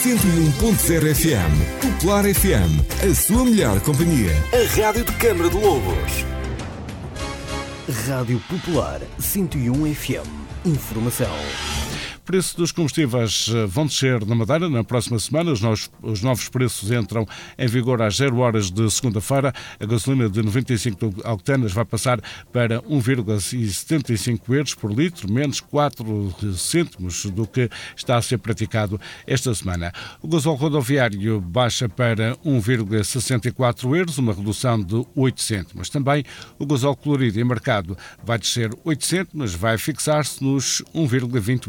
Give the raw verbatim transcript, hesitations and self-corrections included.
cento e um ponto zero F M. Popular F M, a sua melhor companhia. A rádio de Câmara de Lobos. Rádio Popular cento e um F M. Informação. O preço dos combustíveis vão descer na Madeira na próxima semana. Os novos, os novos preços entram em vigor às zero horas de segunda-feira. A gasolina de noventa e cinco octanas vai passar para um vírgula setenta e cinco euros por litro, menos quatro cêntimos do que está a ser praticado esta semana. O gasóleo rodoviário baixa para um vírgula sessenta e quatro euros, uma redução de oito cêntimos. Também o gasóleo colorido em mercado vai descer oito cêntimos, vai fixar-se nos um vírgula vinte